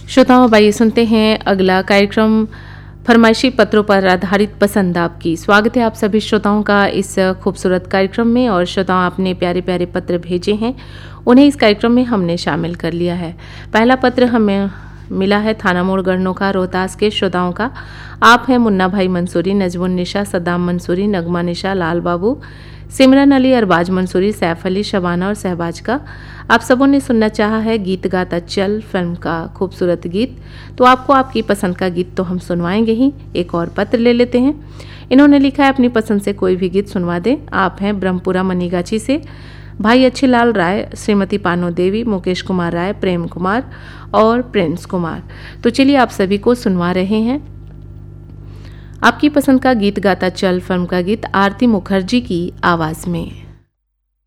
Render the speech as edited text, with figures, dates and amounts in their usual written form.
श्रोताओं, आइए सुनते हैं अगला कार्यक्रम फरमाइशी पत्रों पर आधारित पसंद आपकी। स्वागत है आप सभी श्रोताओं का इस खूबसूरत कार्यक्रम में। और श्रोताओं, आपने प्यारे प्यारे पत्र भेजे हैं, उन्हें इस कार्यक्रम में हमने शामिल कर लिया है। पहला पत्र हमें मिला है थाना मोड़ गढ़नों का, रोहतास के श्रोताओं का। आप हैं मुन्ना भाई मंसूरी, नजमुन निशा, सद्दाम मंसूरी, नगमा निशा, लाल बाबू, सिमरन अली, अरबाज मंसूरी, सैफ अली, शबाना और सहबाज का। आप सबों ने सुनना चाहा है गीत गाता चल फिल्म का खूबसूरत गीत। तो आपको आपकी पसंद का गीत तो हम सुनवाएंगे ही। एक और पत्र ले लेते हैं। इन्होंने लिखा है अपनी पसंद से कोई भी गीत सुनवा दें। आप हैं ब्रह्मपुरा मनीगाची से भाई अच्छी लाल राय, श्रीमती पानो देवी, मुकेश कुमार राय, प्रेम कुमार और प्रिंस कुमार। तो चलिए आप सभी को सुनवा रहे हैं आपकी पसंद का गीत गाता चल फिल्म का गीत आरती मुखर्जी की आवाज़ में।